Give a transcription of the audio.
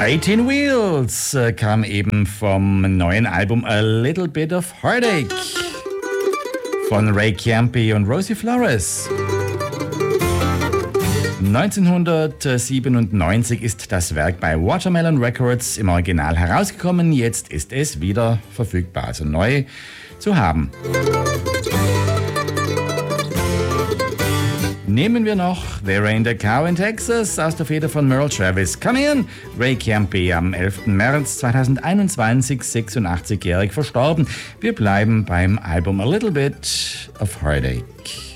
18 Wheels kam eben vom neuen Album A Little Bit of Heartache von Ray Chiampi und Rosie Flores. 1997 ist das Werk bei Watermelon Records im Original herausgekommen. Jetzt ist es wieder verfügbar, also neu zu haben. Nehmen wir noch There Ain't a Cow in Texas aus der Feder von Merle Travis. Come in! Ray Chiampi am 11. März 2021, 86-jährig verstorben. Wir bleiben beim Album A Little Bit of Heartache.